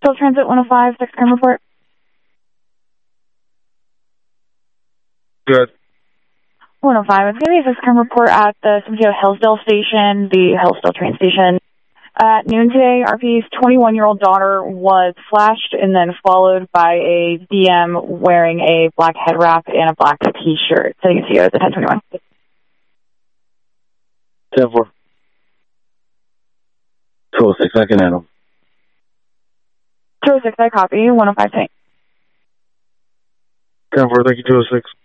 Hillsdale Transit 105, 6 crime report. Good. 105. It's going to be a 6 crime report at the San Mateo Hillsdale station, the Hillsdale train station. At noon today, RP's 21-year-old daughter was flashed and then followed by a DM wearing a black head wrap and a black T-shirt. So you can see it at 1021. 10-4. 206, I can handle. 206, I copy. 105, tank. 10-4, thank you, 206.